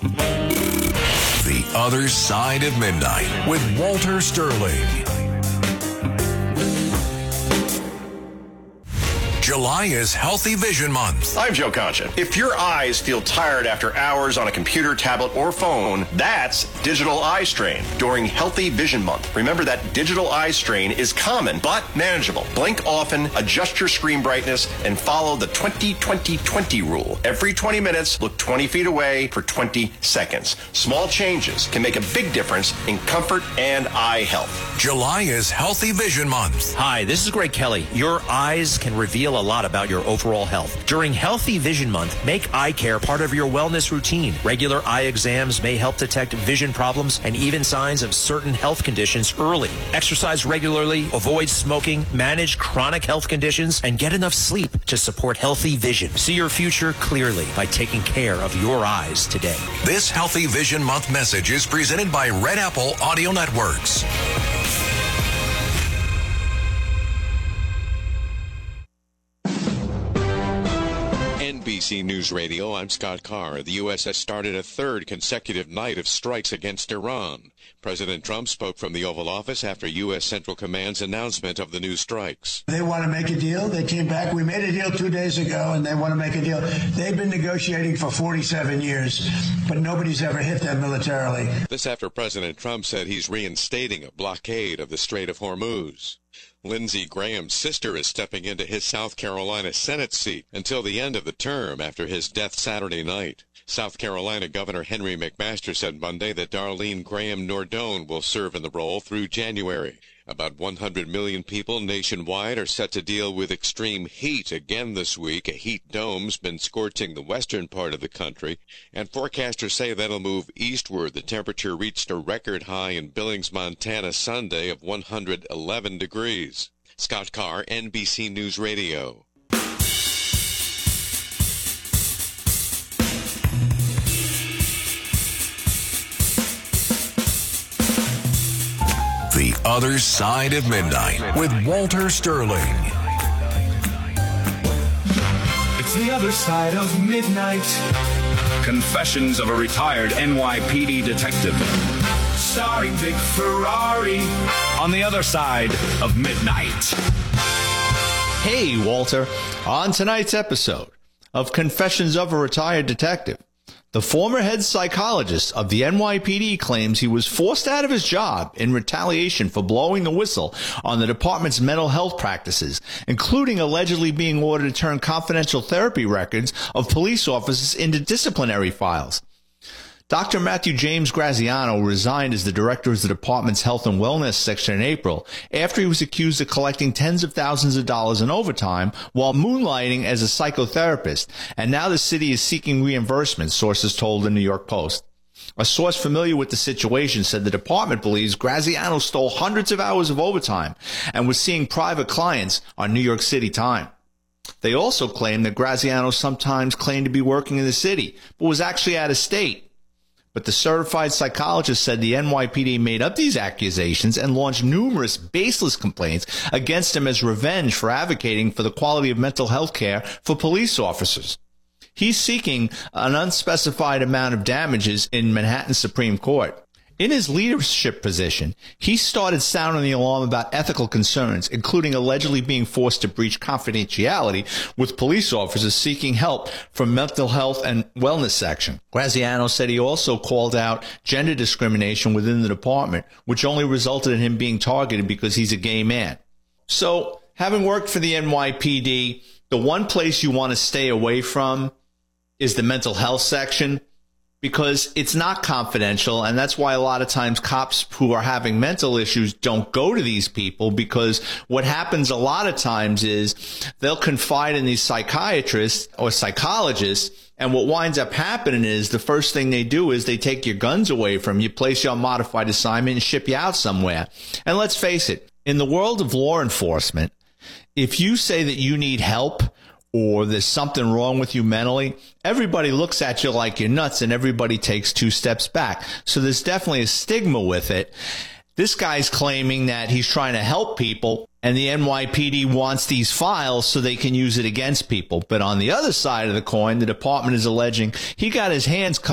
The Other Side of Midnight with Walter Sterling. July is Healthy Vision Month. I'm Joe Concha. If your eyes feel tired after hours on a computer, tablet, or phone, that's digital eye strain during Healthy Vision Month. Remember that digital eye strain is common but manageable. Blink often, adjust your screen brightness, and follow the 20-20-20 rule. Every 20 minutes, look 20 feet away for 20 seconds. Small changes can make a big difference in comfort and eye health. July is Healthy Vision Month. Hi, this is Greg Kelly. Your eyes can reveal a lot about your overall health. During Healthy Vision Month, make eye care part of your wellness routine. Regular eye exams may help detect vision problems and even signs of certain health conditions early. Exercise regularly, avoid smoking, manage chronic health conditions, and get enough sleep to support healthy vision. See your future clearly by taking care of your eyes today. This Healthy Vision Month message is presented by Red Apple Audio Networks. NBC News Radio, I'm Scott Carr. The U.S. has started a third consecutive night of strikes against Iran. President Trump spoke from the Oval Office after U.S. Central Command's announcement of the new strikes. They want to make a deal. They came back. We made a deal 2 days ago, and they want to make a deal. They've been negotiating for 47 years, but nobody's ever hit them militarily. This after President Trump said he's reinstating a blockade of the Strait of Hormuz. Lindsey Graham's sister is stepping into his South Carolina Senate seat until the end of the term after his death Saturday night. South Carolina Governor Henry McMaster said Monday that Darlene Graham Nordone will serve in the role through January. About 100 million people nationwide are set to deal with extreme heat again this week. A heat dome's been scorching the western part of the country, and forecasters say that'll move eastward. The temperature reached a record high in Billings, Montana Sunday of 111 degrees. Scott Carr, NBC News Radio. The Other Side of Midnight with Walter Sterling. It's the other side of midnight. Confessions of a retired NYPD detective. Starring Vic Ferrari on the other side of midnight. Hey, Walter. On tonight's episode of Confessions of a Retired Detective, the former head psychologist of the NYPD claims he was forced out of his job in retaliation for blowing the whistle on the department's mental health practices, including allegedly being ordered to turn confidential therapy records of police officers into disciplinary files. Dr. Matthew James Graziano resigned as the director of the department's health and wellness section in April after he was accused of collecting tens of thousands of dollars in overtime while moonlighting as a psychotherapist, and now the city is seeking reimbursement, sources told the New York Post. A source familiar with the situation said the department believes Graziano stole hundreds of hours of overtime and was seeing private clients on New York City time. They also claim that Graziano sometimes claimed to be working in the city, but was actually out of state. But the certified psychologist said the NYPD made up these accusations and launched numerous baseless complaints against him as revenge for advocating for the quality of mental health care for police officers. He's seeking an unspecified amount of damages in Manhattan Supreme Court. In his leadership position, he started sounding the alarm about ethical concerns, including allegedly being forced to breach confidentiality with police officers seeking help from mental health and wellness section. Graziano said he also called out gender discrimination within the department, which only resulted in him being targeted because he's a gay man. So, having worked for the NYPD, the one place you want to stay away from is the mental health section, because it's not confidential, and that's why a lot of times cops who are having mental issues don't go to these people, because what happens a lot of times is they'll confide in these psychiatrists or psychologists, and what winds up happening is the first thing they do is they take your guns away from you, place you on modified assignment, and ship you out somewhere. And let's face it, in the world of law enforcement, if you say that you need help or there's something wrong with you mentally, everybody looks at you like you're nuts and everybody takes 2 steps back. So there's definitely a stigma with it. This guy's claiming that he's trying to help people and the NYPD wants these files so they can use it against people. But on the other side of the coin, the department is alleging he got his hands